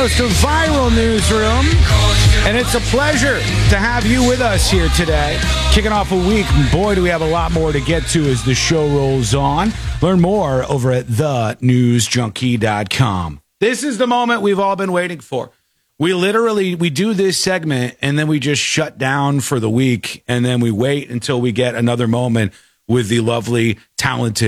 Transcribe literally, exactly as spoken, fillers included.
host of Viral Newsroom, and it's a pleasure to have you with us here today. Kicking off a week, boy, do we have a lot more to get to as the show rolls on. Learn more over at the news junkie dot com. This is the moment we've all been waiting for. We literally, we do this segment, and then we just shut down for the week, and then we wait until we get another moment with the lovely, talented